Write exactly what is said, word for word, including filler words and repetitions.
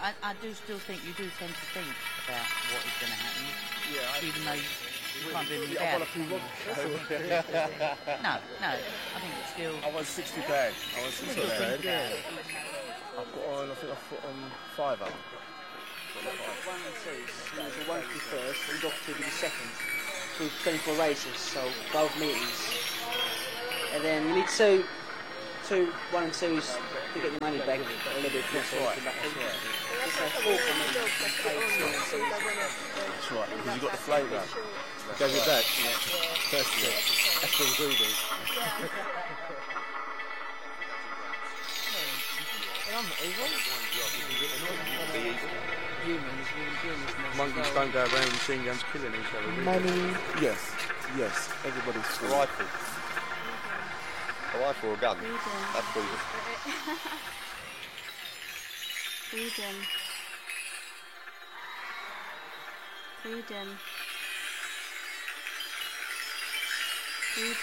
I, I do still think you do tend to think about what is going to happen, Yeah, even though you can't do anything I about want it. to prove No, no, I think it's still... I was sixty pound. I was sixty still pound. think about it. I put on, I think I put on five up. One and two, so the one to be first and Doc to be the second through twenty-four races, so both meetings. And then you need two, two, one and twos to get your money back a little bit more. That's right, that's right. It's a four for me. That's right, because you got the flavour. Goes it back. That's it. That's the ingredient. Monkeys don't go around machine guns killing each other. Money. Yes, yes. Everybody's free. A rifle. A rifle or a gun. That's freedom. Freedom. Freedom. Freedom.